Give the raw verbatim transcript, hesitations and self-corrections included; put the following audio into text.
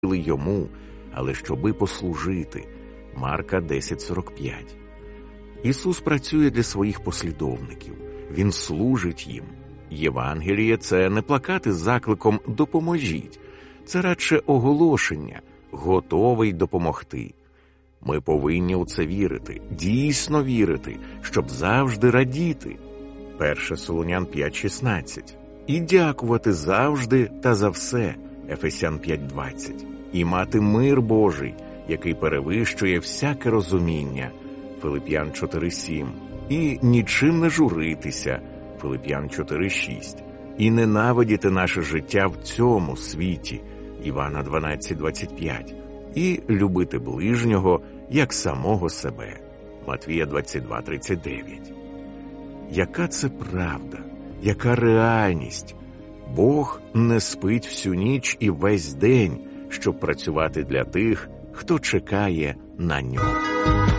йому, але щоби послужити. Марка десять сорок п'ять. Ісус працює для своїх послідовників. Він служить їм. Євангеліє – це не плакати з закликом «допоможіть». Це радше оголошення «готовий допомогти». Ми повинні у це вірити, дійсно вірити, щоб завжди радіти. перше Солунян п'ять шістнадцять. І дякувати завжди та за все. Ефесян п'ять двадцять. І мати мир Божий, який перевищує всяке розуміння. Филип'ян чотири сім. І нічим не журитися. Филип'ян чотири шість. І ненавидіти наше життя в цьому світі. Івана дванадцять двадцять п'ять. І любити ближнього, як самого себе. Матвія двадцять два тридцять дев'ять. Яка це правда? Яка реальність? Бог не спить всю ніч і весь день, щоб працювати для тих, хто чекає на нього.